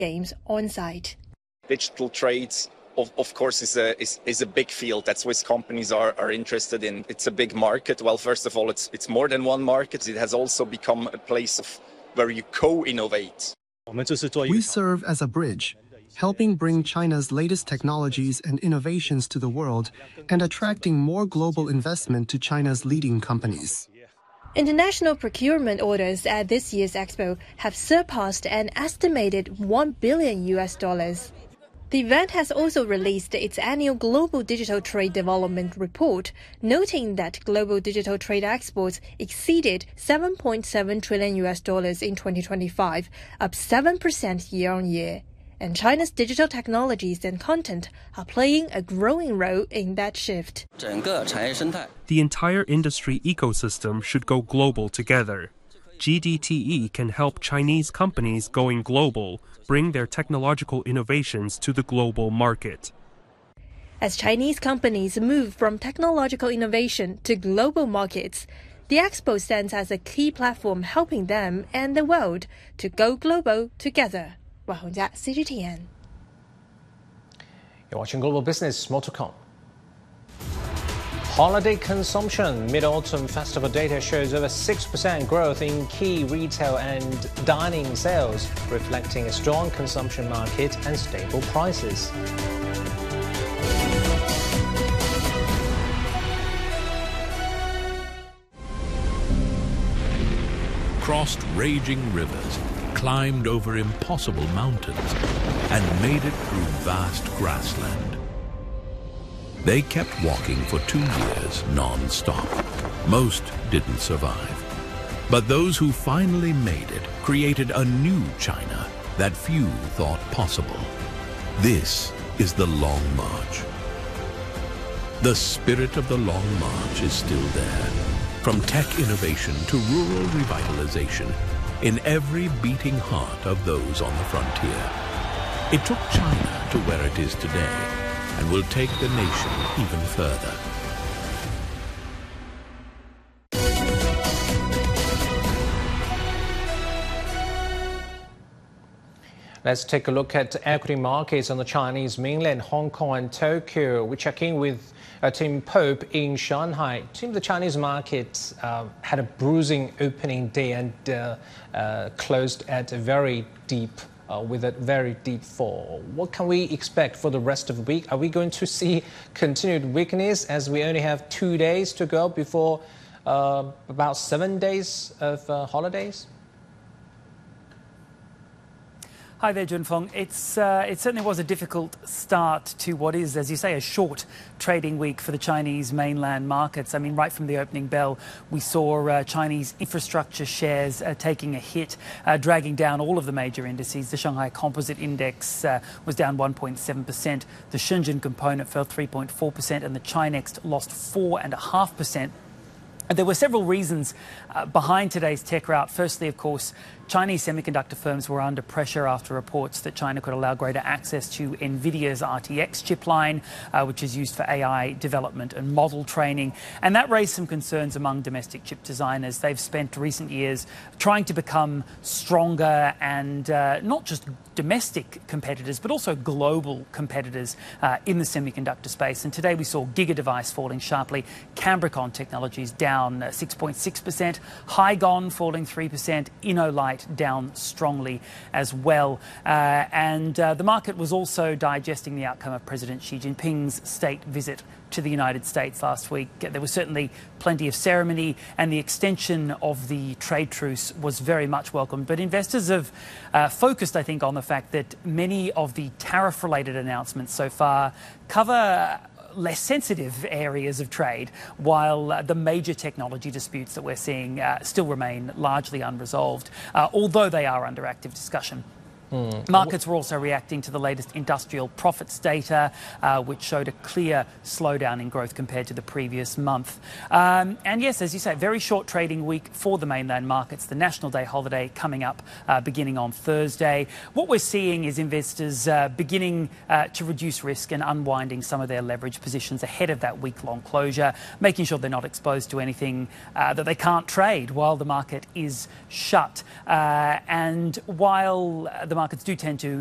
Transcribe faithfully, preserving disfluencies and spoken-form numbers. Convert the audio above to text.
games on site. Digital trades, of, of course, is a, is, is a big field that Swiss companies are, are interested in. It's a big market. Well, first of all, it's, it's more than one market. It has also become a place of where you co-innovate. We serve as a bridge, helping bring China's latest technologies and innovations to the world and attracting more global investment to China's leading companies. International procurement orders at this year's expo have surpassed an estimated one billion U S dollars. The event has also released its annual Global Digital Trade Development Report, noting that global digital trade exports exceeded seven point seven trillion U S dollars in twenty twenty-five, up seven percent year on year. And China's digital technologies and content are playing a growing role in that shift. The entire industry ecosystem should go global together. G D T E can help Chinese companies going global bring their technological innovations to the global market. As Chinese companies move from technological innovation to global markets, the expo stands as a key platform helping them and the world to go global together. C G T N. You're watching Global Business, more to come. Holiday consumption. Mid-Autumn Festival data shows over six percent growth in key retail and dining sales, reflecting a strong consumption market and stable prices. Crossed raging rivers, climbed over impossible mountains, and made it through vast grassland. They kept walking for two years non-stop. Most didn't survive. But those who finally made it created a new China that few thought possible. This is the Long March. The spirit of the Long March is still there. From tech innovation to rural revitalization, in every beating heart of those on the frontier. It took China to where it is today and will take the nation even further. Let's take a look at equity markets on the Chinese mainland, Hong Kong and Tokyo. We check in with uh, Tim Pope in Shanghai. Tim, the Chinese market uh, had a bruising opening day and uh, uh, closed at a very deep, uh, with a very deep fall. What can we expect for the rest of the week? Are we going to see continued weakness as we only have two days to go before uh, about seven days of uh, holidays? Hi there, Junfeng. It's, uh, it certainly was a difficult start to what is, as you say, a short trading week for the Chinese mainland markets. I mean, right from the opening bell, we saw uh, Chinese infrastructure shares uh, taking a hit, uh, dragging down all of the major indices. The Shanghai Composite Index uh, was down one point seven percent. The Shenzhen component fell three point four percent, and the Chinext lost four point five percent. And there were several reasons uh, behind today's tech rout. Firstly, of course, Chinese semiconductor firms were under pressure after reports that China could allow greater access to NVIDIA's R T X chip line, uh, which is used for A I development and model training. And that raised some concerns among domestic chip designers. They've spent recent years trying to become stronger and uh, not just domestic competitors, but also global competitors uh, in the semiconductor space. And today we saw GigaDevice falling sharply, Cambricon Technologies down six point six percent, Hygon falling three percent, InnoLight down strongly as well. Uh, and uh, the market was also digesting the outcome of President Xi Jinping's state visit to the United States last week. There was certainly plenty of ceremony, and the extension of the trade truce was very much welcomed. But investors have uh, focused, I think, on the fact that many of the tariff-related announcements so far cover less sensitive areas of trade, while uh, the major technology disputes that we're seeing uh, still remain largely unresolved, uh, although they are under active discussion. Mm. Markets were also reacting to the latest industrial profits data, uh, which showed a clear slowdown in growth compared to the previous month. Um, and yes, as you say, very short trading week for the mainland markets. The National Day holiday coming up uh, beginning on Thursday. What we're seeing is investors uh, beginning uh, to reduce risk and unwinding some of their leverage positions ahead of that week-long closure, making sure they're not exposed to anything uh, that they can't trade while the market is shut. Uh, and while the markets do tend to